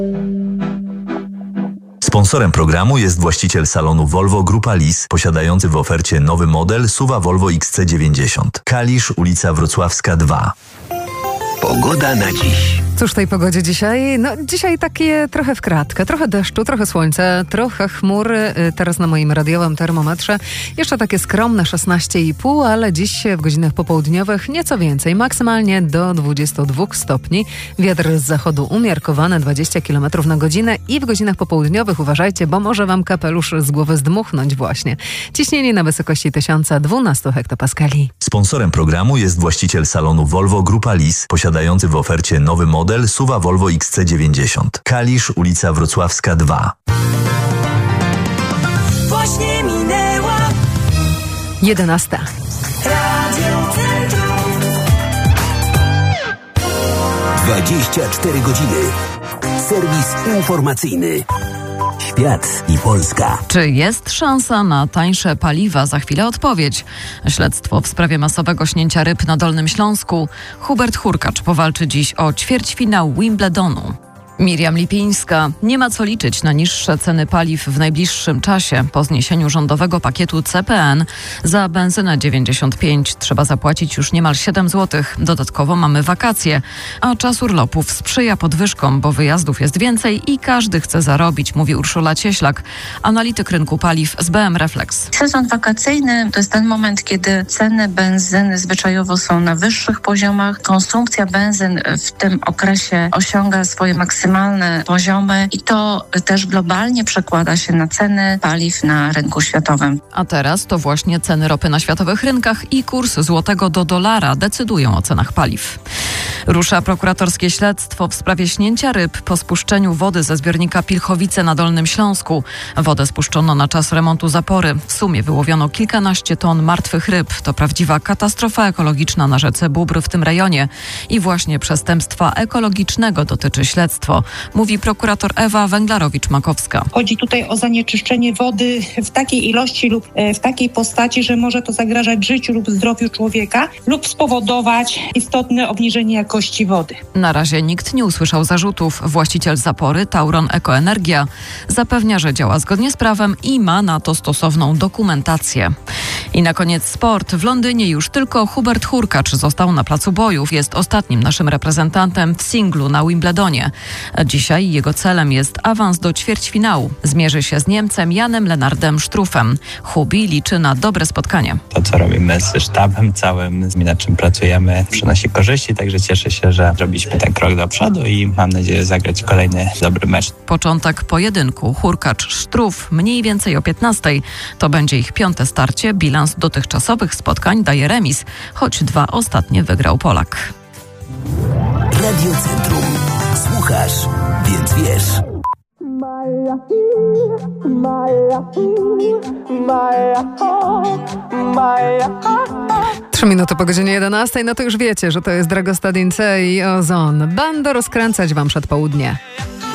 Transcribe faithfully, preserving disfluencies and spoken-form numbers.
Sponsorem programu jest właściciel salonu Volvo Grupa Lis, posiadający w ofercie nowy model S U V-a Volvo X C dziewięćdziesiąt. Kalisz, ulica Wrocławska dwa. Pogoda na dziś. Cóż w tej pogodzie dzisiaj? No dzisiaj takie trochę w kratkę, trochę deszczu, trochę słońca, trochę chmur. Teraz na moim radiowym termometrze jeszcze takie skromne szesnaście i pół, ale dziś w godzinach popołudniowych nieco więcej, maksymalnie do dwudziestu dwóch stopni. Wiatr z zachodu umiarkowany dwadzieścia kilometrów na godzinę i w godzinach popołudniowych uważajcie, bo może wam kapelusz z głowy zdmuchnąć właśnie. Ciśnienie na wysokości tysiąc dwanaście hektopaskali. Sponsorem programu jest właściciel salonu Volvo Grupa Lis, posiadający w ofercie nowy model S U V-a Volvo X C dziewięćdziesiąt. Kalisz, ulica Wrocławska dwa. Właśnie minęła jedenasta. Radio Centrum. dwadzieścia cztery godziny. Serwis informacyjny. Świat i Polska. Czy jest szansa na tańsze paliwa? Za chwilę odpowiedź. Śledztwo w sprawie masowego śnięcia ryb na Dolnym Śląsku. Hubert Hurkacz powalczy dziś o ćwierćfinał Wimbledonu. Miriam Lipińska. Nie ma co liczyć na niższe ceny paliw w najbliższym czasie. Po zniesieniu rządowego pakietu C P N za benzynę dziewięćdziesiąt pięć trzeba zapłacić już niemal siedem złotych. Dodatkowo mamy wakacje, a czas urlopów sprzyja podwyżkom, bo wyjazdów jest więcej i każdy chce zarobić, mówi Urszula Cieślak, analityk rynku paliw z B M Reflex. Sezon wakacyjny to jest ten moment, kiedy ceny benzyny zwyczajowo są na wyższych poziomach. Konsumpcja benzyn w tym okresie osiąga swoje maksymalne poziomy i to też globalnie przekłada się na ceny paliw na rynku światowym. A teraz to właśnie ceny ropy na światowych rynkach i kurs złotego do dolara decydują o cenach paliw. Rusza prokuratorskie śledztwo w sprawie śnięcia ryb po spuszczeniu wody ze zbiornika Pilchowice na Dolnym Śląsku. Wodę spuszczono na czas remontu zapory. W sumie wyłowiono kilkanaście ton martwych ryb. To prawdziwa katastrofa ekologiczna na rzece Bóbr w tym rejonie. I właśnie przestępstwa ekologicznego dotyczy śledztwo, mówi prokurator Ewa Węglarowicz-Makowska. Chodzi tutaj o zanieczyszczenie wody w takiej ilości lub w takiej postaci, że może to zagrażać życiu lub zdrowiu człowieka lub spowodować istotne obniżenie jakości wody. Na razie nikt nie usłyszał zarzutów. Właściciel zapory, Tauron Ekoenergia, zapewnia, że działa zgodnie z prawem i ma na to stosowną dokumentację. I na koniec sport. W Londynie już tylko Hubert Hurkacz został na placu bojów. Jest ostatnim naszym reprezentantem w singlu na Wimbledonie. Dzisiaj jego celem jest awans do ćwierćfinału. Zmierzy się z Niemcem Janem Lennardem Struffem. Hubi liczy na dobre spotkanie. To, co robimy ze sztabem całym, nad czym pracujemy, przynosi korzyści, także cieszę się, że zrobiliśmy ten krok do przodu i mam nadzieję zagrać kolejny dobry mecz. Początek pojedynku Hurkacz-Struff mniej więcej o piętnastej. To będzie ich piąte starcie. Bilans dotychczasowych spotkań daje remis, choć dwa ostatnie wygrał Polak. Radio Centrum. Słuchasz, więc wiesz. Trzy minuty po godzinie jedenastej, no to już wiecie, że to jest Dragostadin C i Ozon. Będę rozkręcać wam przedpołudnie.